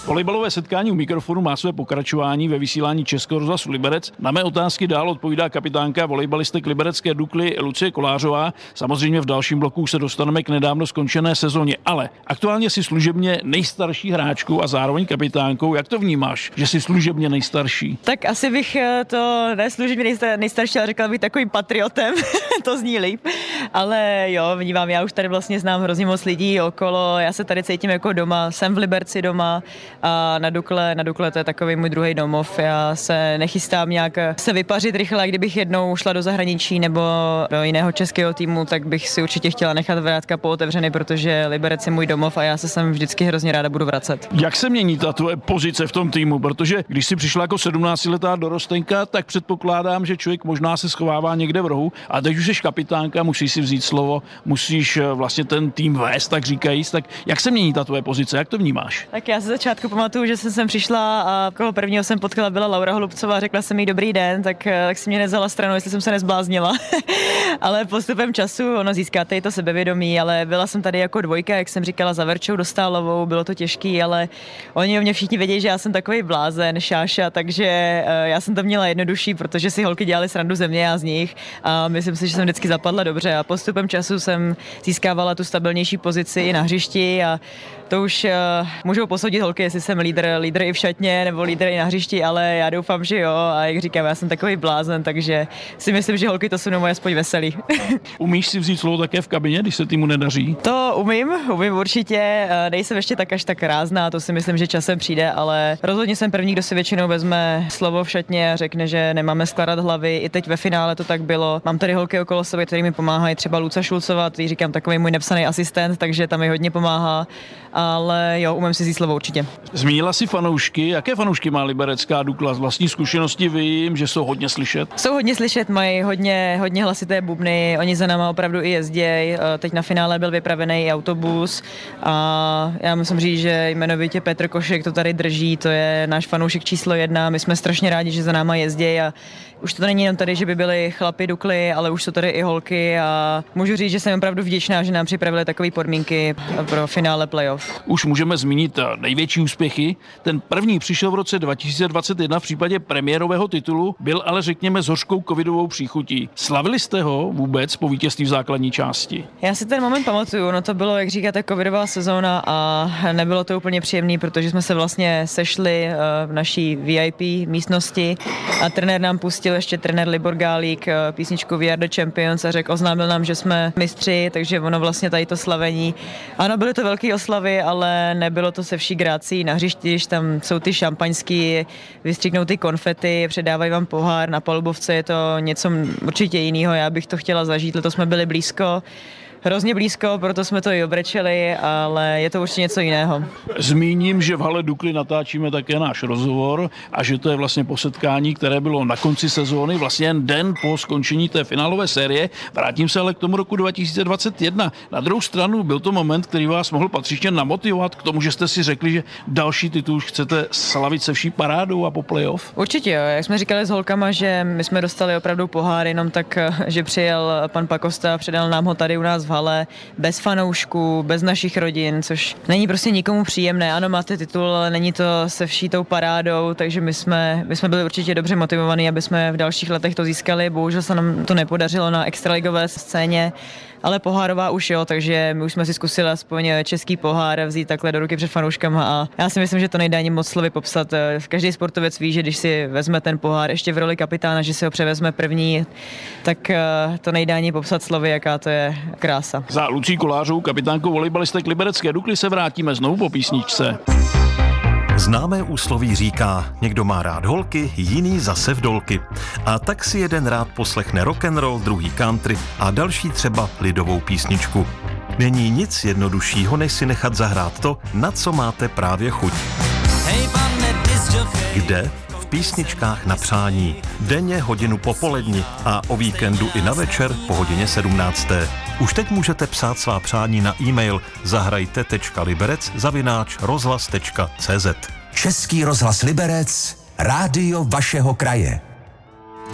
Volejbalové setkání u mikrofonu má své pokračování ve vysílání Českého rozhlasu Liberec. Na mé otázky dál odpovídá kapitánka volejbalistek liberecké Dukly Lucie Kolářová. Samozřejmě v dalším bloku se dostaneme k nedávno skončené sezóně, ale aktuálně si služebně nejstarší hráčkou a zároveň kapitánkou. Jak to vnímáš, že jsi služebně nejstarší? Tak asi bych to neslužebně nejstarší, ale řekla bych takovým patriotem, to zní líp. Ale jo, vnímám, já už tady vlastně znám hrozně moc lidí okolo, já se tady cítím jako doma, jsem v Liberci doma a na Dukle to je takový můj druhý domov. Já se nechystám nějak se vypařit rychle, kdybych jednou šla do zahraničí nebo do jiného českého týmu, tak bych si určitě chtěla nechat vrátka pootevřeny, protože Liberec je můj domov a já se sem vždycky hrozně ráda budu vracet. Jak se mění ta tvoje pozice v tom týmu? Protože když si přišla jako 17letá dorostenka, tak předpokládám, že člověk možná se schovává někde v rohu, a teď už jsi kapitánka, musíš si vzít slovo, musíš vlastně ten tým vést, tak říkajíc. Tak jak se mění ta tvoje pozice? Jak to vnímáš? Tak já se začátku pamatuju, že jsem sem přišla a koho prvního jsem potkala byla Laura Holubcová, řekla jsem jí dobrý den, tak si mě nevzala stranou, jestli jsem se nezbláznila. Ale postupem času ono získáte i to sebevědomí, ale byla jsem tady jako dvojka, jak jsem říkala, za Verčou Dostálovou, bylo to těžký, ale oni o mě všichni vědí, že já jsem takový blázen, šáša, takže já jsem to měla jednodušší, protože si holky dělali srandu ze mě a z nich a myslím si, že jsem vždycky zapadla dobře a postupem času jsem získávala tu stabilnější pozici i na hřišti a to už můžou posoudit holky, jestli jsem lídr i v šatně nebo lídr i na hřišti, ale já doufám, že jo, a jak říkám, já jsem takový blázen, takže si myslím, že holky to se mnou aspoň veselí. Umíš si vzít slovo také v kabině, když se týmu nedaří? To umím určitě, nejsem ještě tak až tak rázná, to si myslím, že časem přijde, ale rozhodně jsem první, kdo si většinou vezme slovo v šatně a řekne, že nemáme skládat hlavy, i teď ve finále to tak bylo. Mám tady holky okolo sebe, které mi pomáhají, třeba Luca Šulcová, který říkám takový můj nepsaný asistent, takže tam mi hodně pomáhá, ale jo, umím si vzít slovo určitě. Zmínila si fanoušky, jaké fanoušky má liberecká Dukla? Z vlastní zkušenosti vím, že jsou hodně slyšet. Jsou hodně slyšet, mají hodně hlasité bubny, oni za náma opravdu i jezdějí. Teď na finále byl vypravený autobus a já musím říct, že jmenovitě Petr Košek to tady drží, to je náš fanoušek číslo 1. My jsme strašně rádi, že za náma jezdí a už to není jenom tady, že by byli chlapi Dukly, ale už jsou tady i holky a můžu říct, že jsem opravdu vděčná, že nám připravili takové podmínky pro finále playoff. Už můžeme zmínit největší úspěchy. Ten první přišel v roce 2021 v případě premiérového titulu, byl ale řekněme s hořkou covidovou příchutí. Slavili jste ho vůbec po vítězství v základní části? Já si ten moment pamatuju, no to bylo, jak říkáte, covidová sezóna a nebylo to úplně příjemné, protože jsme se vlastně sešli v naší VIP místnosti a trenér nám pustil ještě trenér Libor Gálík písničku We Are The Champions a oznámil nám, že jsme mistři, takže ono vlastně tady to slavení. Ano, byly to velké oslavy, ale nebylo to se vší grácí na hřišti, když tam jsou ty šampaňský, vystříknou ty konfety, předávají vám pohár, na palubovce je to něco určitě jiného, já bych to chtěla zažít, letos jsme byli blízko, hrozně blízko, proto jsme to i obrečeli, ale je to určitě něco jiného. Zmíním, že v hale Dukly natáčíme také náš rozhovor a že to je vlastně po setkání, které bylo na konci sezóny, vlastně jen den po skončení té finálové série. Vrátím se ale k tomu roku 2021. Na druhou stranu byl to moment, který vás mohl patřičně namotivovat k tomu, že jste si řekli, že další titul chcete slavit se vší parádou a po playoff? Určitě jo, jak jsme říkali s holkama, že my jsme dostali opravdu pohár jenom tak, že přijel pan Pakosta a předal nám ho tady u nás v hale, bez fanoušků, bez našich rodin, což není prostě nikomu příjemné. Ano, máte titul, ale není to se vší tou parádou, takže my jsme byli určitě dobře motivovaní, aby jsme v dalších letech to získali. Bohužel se nám to nepodařilo na extraligové scéně, ale pohárová už jo, takže my už jsme si zkusili aspoň český pohár vzít takhle do ruky před fanouškama a já si myslím, že to nejde ani moc slovy popsat. Každý sportovec ví, že když si vezme ten pohár ještě v roli kapitána, že si ho převezme první, tak to nejde ani popsat slovy, jaká to je krása. Za Lucí Kolářovou, kapitánkou volejbalistek liberecké Dukly, se vrátíme znovu po písničce. Známé úsloví říká, někdo má rád holky, jiný zase vdolky. A tak si jeden rád poslechne rock'n'roll, druhý country a další třeba lidovou písničku. Není nic jednoduššího, než si nechat zahrát to, na co máte právě chuť. Kde? V písničkách na přání. Denně hodinu popoledni a o víkendu i na večer po hodině 17. Už teď můžete psát svá přání na e-mail zahrajte.liberec@rozhlas.cz. Český rozhlas Liberec, rádio vašeho kraje.